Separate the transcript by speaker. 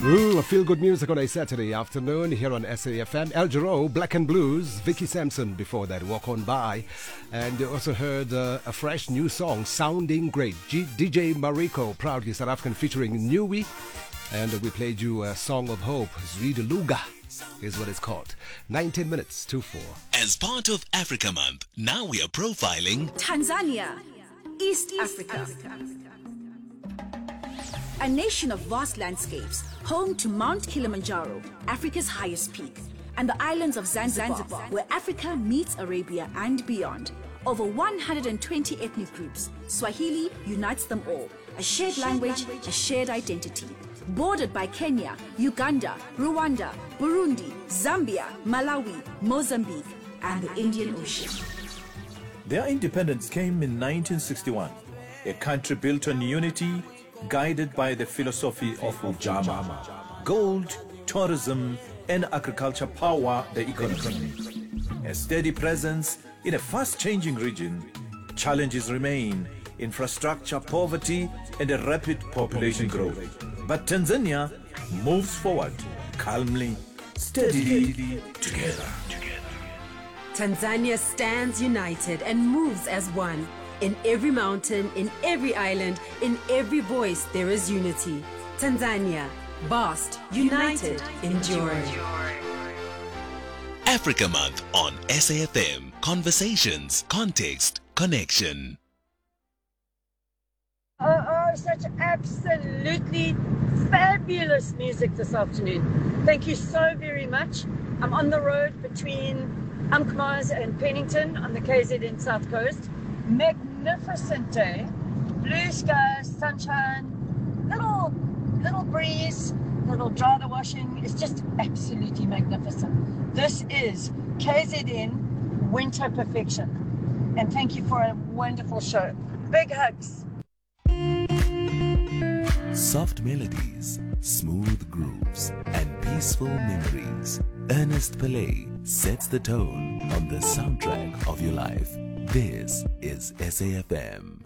Speaker 1: Feel-good music on a Saturday afternoon here on SAFM. El Giro, Black and Blues, Vicky Sampson before that, Walk On By. And you also heard a fresh new song, Sounding Great. DJ Mariko, proudly South African, featuring Newey. And we played you a Song of Hope, Zwide Luga is what it's called. 19 minutes to 4.
Speaker 2: As part of Africa Month, now we are profiling
Speaker 3: Tanzania, East Africa. A nation of vast landscapes, home to Mount Kilimanjaro, Africa's highest peak, and the islands of Zanzibar, where Africa meets Arabia and beyond. Over 120 ethnic groups, Swahili unites them all. A shared language, a shared identity. Bordered by Kenya, Uganda, Rwanda, Burundi, Zambia, Malawi, Mozambique, and the Indian Ocean.
Speaker 4: Their independence came in 1961, a country built on unity, guided by the philosophy of Ujamaa. Gold, tourism, and agriculture power the economy. A steady presence in a fast-changing region, challenges remain: infrastructure, poverty, and a rapid population growth. But Tanzania moves forward calmly, steadily, together.
Speaker 5: Tanzania stands united and moves as one. In every mountain, in every island, in every voice, there is unity. Tanzania, vast, united, enduring.
Speaker 2: Africa Month on SAFM. Conversations, context, connection.
Speaker 6: Such absolutely fabulous music this afternoon. Thank you so very much. I'm on the road between Umkomaas and Pennington on the KZN South Coast. Magnificent day, blue skies, sunshine, little breeze, little dry the washing. It's just absolutely magnificent. This is KZN Winter Perfection, and thank you for a wonderful show. Big hugs.
Speaker 2: Soft melodies, smooth grooves, and peaceful memories. Ernest Pillay sets the tone on the soundtrack of your life. This is SAFM.